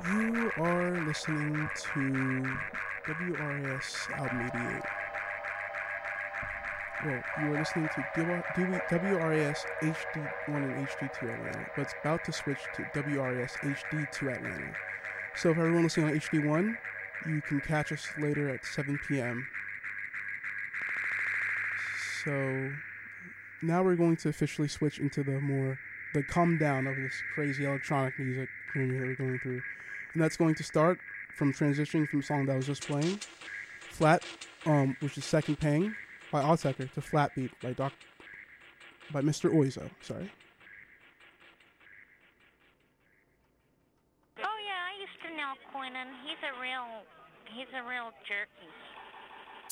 You are listening to WRS Outmediate. Well, you are listening to WRS HD1 and HD2 Atlanta, but it's about to switch to WRS HD2 Atlanta. So if everyone listening on HD1, you can catch us later at 7 p.m. So now we're going to officially switch into the calm down of this crazy electronic music journey that we're going through. And that's going to start from transitioning from the song that I was just playing, Flat, which is Second Pang by Autechre, to Flat Beat by Mr. Oizo. Sorry. Oh yeah, I used to know Quinnan. He's a real jerky.